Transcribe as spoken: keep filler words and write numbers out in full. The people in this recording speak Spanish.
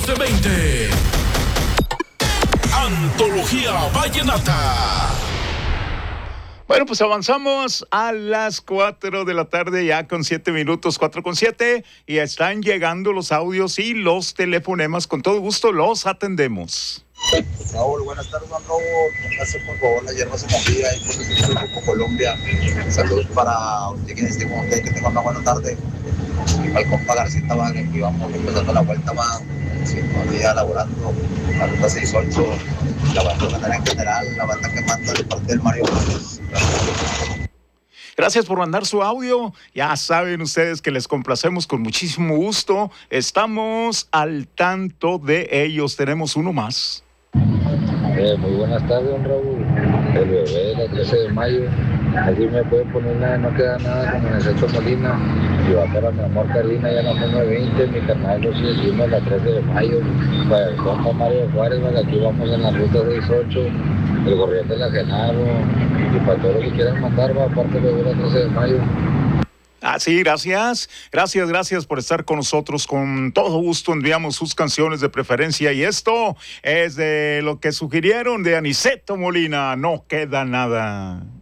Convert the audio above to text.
catorce veinte. Antología Vallenata. Bueno, pues avanzamos a las cuatro de la tarde, ya con siete minutos, cuatro con siete, y están llegando los audios y los telefonemas. Con todo gusto los atendemos. Raúl, buenas tardes, don Raúl. Póngase por favor la hierba semolida y por el Grupo Colombia. Saludos para usted que esté con usted, que tenga una buena tarde. Y para el compa Garcita Valle, que vamos empezando la vuelta más, cinco días laborando, la ruta seis ocho, la banda en general, la banda que manda de parte del Mario. Gracias por mandar su audio. Ya saben ustedes que les complacemos con muchísimo gusto. Estamos al tanto de ellos. Tenemos uno más. Eh, muy buenas tardes, don Raúl. El bebé, la trece de mayo. Aquí me puede poner nada, no queda nada como en el Centro Molina. Y va para mi amor Carolina, ya no nueve veinte. Mi canal lo sigue encima la trece de mayo. Para el compa Mario Juárez, para aquí vamos en la ruta seis ocho. El gorrión de la Genaro. Y para todos los que quieran mandar, va aparte de la trece de mayo. Ah, sí, gracias. Gracias, gracias por estar con nosotros. Con todo gusto enviamos sus canciones de preferencia. Y esto es de lo que sugirieron de Aniceto Molina. No queda nada.